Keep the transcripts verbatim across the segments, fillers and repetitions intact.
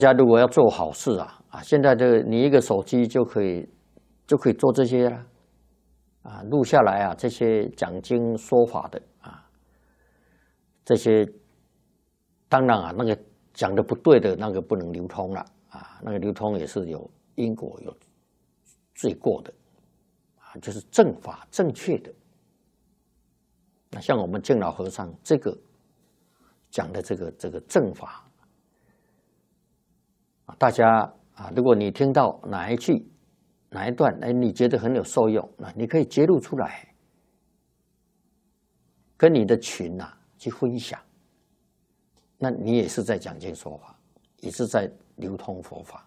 大家如果要做好事啊啊，现在这个你一个手机就可以就可以做这些了啊，录下来啊，这些讲经说法的啊，这些当然啊，那个讲的不对的那个不能流通了啊，那个流通也是有因果有罪过的啊，就是正法正确的。那像我们净老和尚这个讲的这个这个正法。大家啊，如果你听到哪一句、哪一段，哎，你觉得很有受用，那你可以揭露出来，跟你的群呐、啊、去分享。那你也是在讲经说法，也是在流通佛法。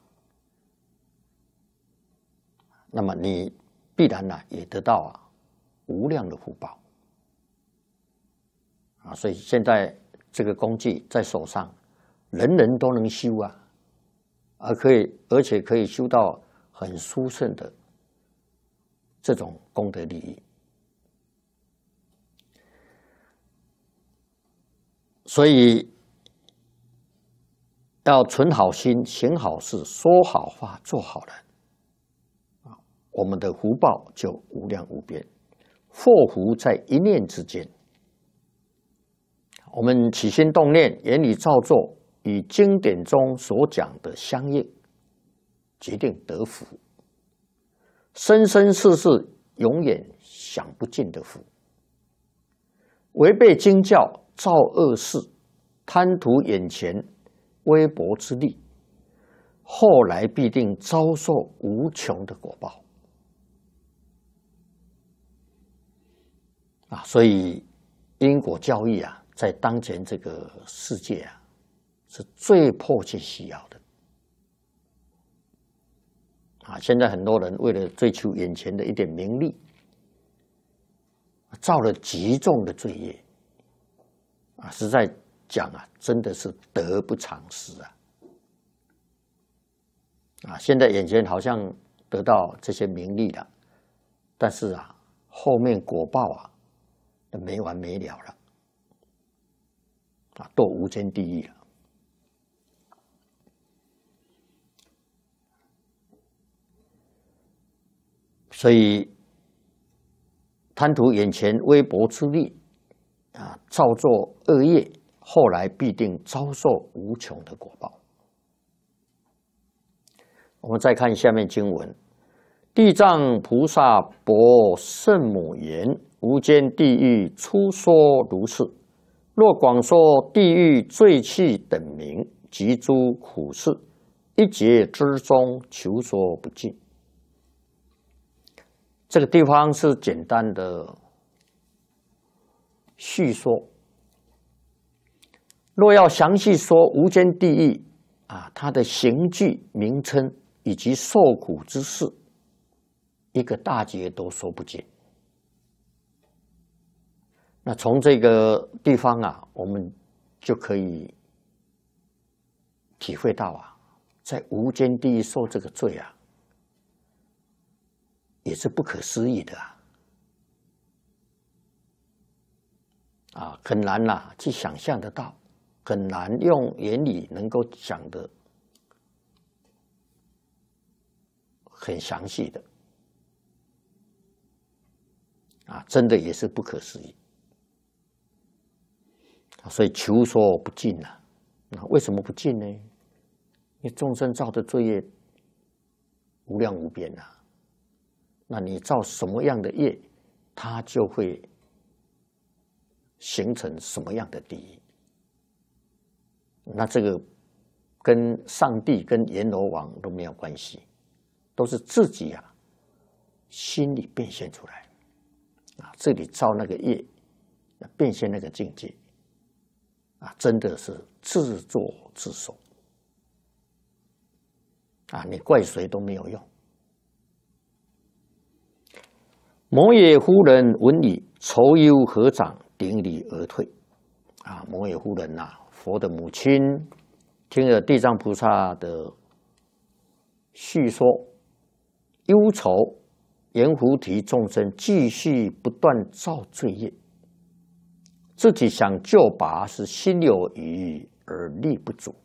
那么你必然呢、啊、也得到啊无量的福报啊！所以现在这个工具在手上，人人都能修啊。而可以，而且可以修到很殊胜的这种功德利益。所以要存好心、行好事、说好话、做好人啊，我们的福报就无量无边，祸福在一念之间。我们起心动念、言语造作。与经典中所讲的相应，决定得福，生生世世永远享不尽的福。违背经教，造恶事，贪图眼前微薄之利，后来必定遭受无穷的果报。啊，所以因果教育啊，在当前这个世界啊。是最迫切需要的啊！现在很多人为了追求眼前的一点名利，造了极重的罪业啊！实在讲啊，真的是得不偿失啊！啊，现在眼前好像得到这些名利了，但是啊，后面果报啊，没完没了了啊，堕无间地狱了。所以，贪图眼前微薄之利，啊，造作恶业，后来必定遭受无穷的果报。我们再看下面经文：地藏菩萨薄圣母言：无间地狱初说如是。若广说地狱罪趣等名及诸苦事，一劫之中求说不尽。这个地方是简单的叙说。若要详细说无间地狱啊，它的刑具、名称以及受苦之事，一个大劫都说不尽。那从这个地方啊，我们就可以体会到啊，在无间地狱受这个罪啊，也是不可思议的啊！啊，很难呐、啊，去想象得到，很难用言语能够讲得很详细的啊，真的也是不可思议。所以求说不尽呐、啊，那为什么不尽呢？因为众生造的罪业无量无边呐、啊。那你造什么样的业，它就会形成什么样的地狱。那这个跟上帝、跟阎罗王都没有关系，都是自己啊心里变现出来啊，这里造那个业，变现那个境界啊，真的是自作自受啊，你怪谁都没有用。摩耶夫人闻已，愁忧合掌，顶礼而退。啊，摩耶夫人呐、啊，佛的母亲，听了地藏菩萨的叙说，忧愁阎浮提众生继续不断造罪业，自己想救拔是心有余而力不足。